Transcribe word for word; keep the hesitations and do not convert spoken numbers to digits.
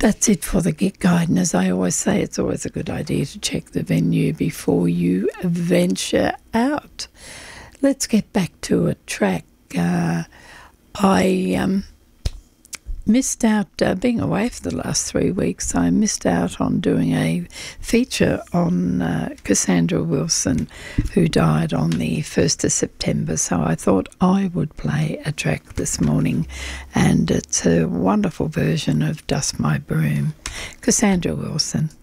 That's it for the gig guide, and as I always say, it's always a good idea to check the venue before you venture out. Let's get back to a track. Uh, I um, missed out, uh, being away for the last three weeks, I missed out on doing a feature on uh, Cassandra Wilson, who died on the first of September, so I thought I would play a track this morning, and it's a wonderful version of Dust My Broom. Cassandra Wilson.